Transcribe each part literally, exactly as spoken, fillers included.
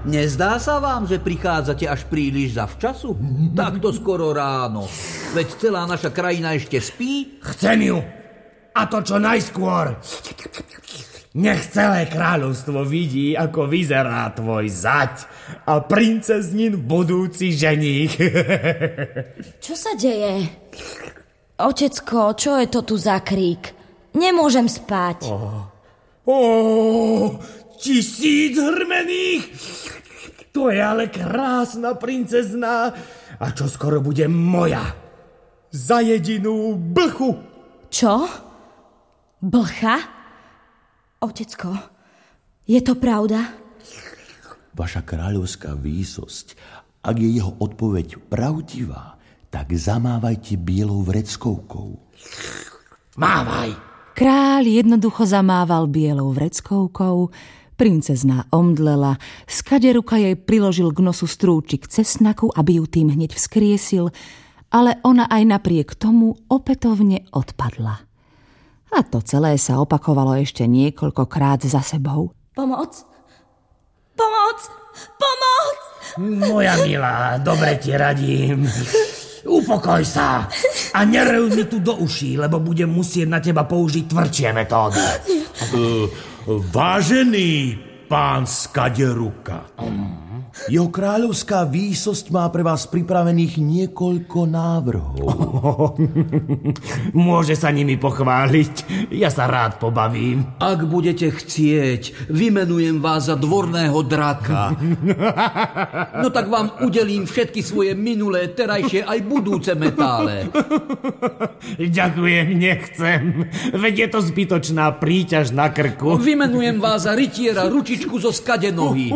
Nezdá sa vám, že prichádzate až príliš zavčasu? Takto skoro ráno. Veď celá naša krajina ešte spí? Chcem ju. A to čo najskôr. Nech celé kráľovstvo vidí, ako vyzerá tvoj zať a princeznin budúci ženích. Čo sa deje? Otecko, čo je to tu za krík? Nemôžem spať. Oh. Oh, tisíc hrmených! To je ale krásna princezná a čo skoro bude moja. Za jedinú blchu. Čo? Blcha? Otecko, je to pravda? Vaša kráľovská výsosť, ak je jeho odpoveď pravdivá, tak zamávajte bielou vreckovkou. Mávaj! Kráľ jednoducho zamával bielou vreckovkou, princezná omdlela, skaderuka jej priložil k nosu strúčik cesnaku, aby ju tým hneď vzkriesil, ale ona aj napriek tomu opätovne odpadla. A to celé sa opakovalo ešte niekoľkokrát za sebou. Pomoc! Pomoc! Pomoc! Moja milá, dobre ti radím. Upokoj sa a nerev mi tu do uší, lebo budem musieť na teba použiť tvrdšie metódy. Uh, vážený pán Skaderuka, jeho kráľovská výsosť má pre vás pripravených niekoľko návrhov. Môže sa nimi pochváliť, ja sa rád pobavím. Ak budete chcieť, vymenujem vás za dvorného draka. No tak vám udelím všetky svoje minulé, terajšie aj budúce metále. Ďakujem, nechcem. Veď je to zbytočná príťaž na krku. Vymenujem vás za rytiera ručičku zo skadenohy.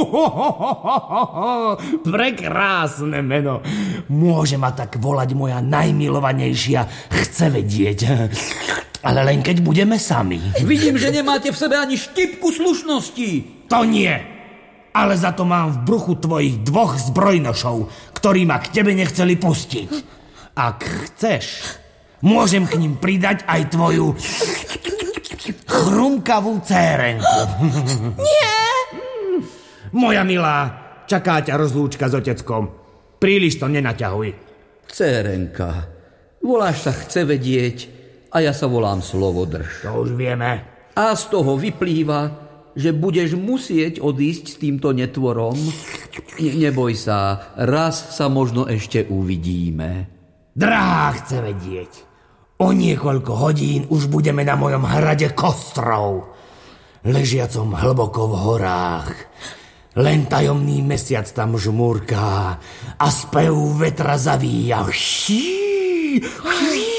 Prekrásne meno. Môže ma tak volať moja najmilovanejšia, chce vedieť. Ale len keď budeme sami. Vidím, že nemáte v sebe ani štipku slušnosti. To nie. Ale za to mám v bruchu tvojich dvoch zbrojnošov, ktorí ma k tebe nechceli pustiť. Ak chceš, môžem k ním pridať aj tvoju chrumkavú cérenku. Nie! Moja milá, čaká ťa rozlúčka s oteckom. Príliš to nenaťahuj. Cérenka, voláš sa chce vedieť a ja sa volám Slovodrž. To už vieme. A z toho vyplýva, že budeš musieť odísť s týmto netvorom. Ne- neboj sa, raz sa možno ešte uvidíme. Drahá chce vedieť. O niekoľko hodín už budeme na mojom hrade Kostrov, ležiacom hlboko v horách. Len tajomný mesiac tam žmúrká a spev vetra zavíja.